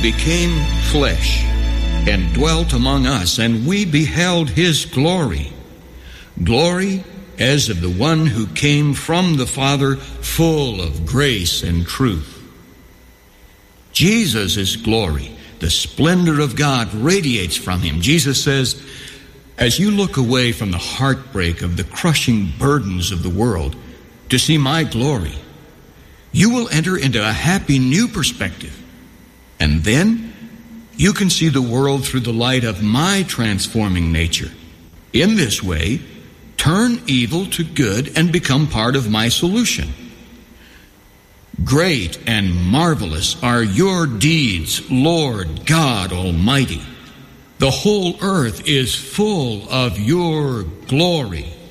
became flesh and dwelt among us, and we beheld his glory. Glory as of the one who came from the Father, full of grace and truth. Jesus' glory, the splendor of God, radiates from him. Jesus says, as you look away from the heartbreak of the crushing burdens of the world to see my glory, you will enter into a happy new perspective. And then you can see the world through the light of my transforming nature. In this way, turn evil to good and become part of my solution. Great and marvelous are your deeds, Lord God Almighty. The whole earth is full of your glory.